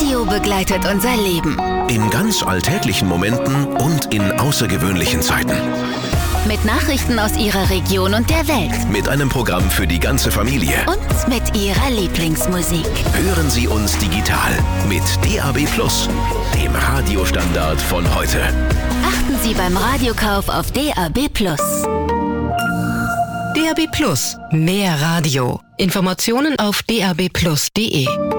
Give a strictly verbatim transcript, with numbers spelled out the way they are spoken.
Radio begleitet unser Leben. In ganz alltäglichen Momenten und in außergewöhnlichen Zeiten. Mit Nachrichten aus Ihrer Region und der Welt. Mit einem Programm für die ganze Familie. Und mit Ihrer Lieblingsmusik. Hören Sie uns digital mit D A B plus, dem Radiostandard von heute. Achten Sie beim Radiokauf auf D A B plus. D A B plus. Mehr Radio. Informationen auf d a b plus punkt d e.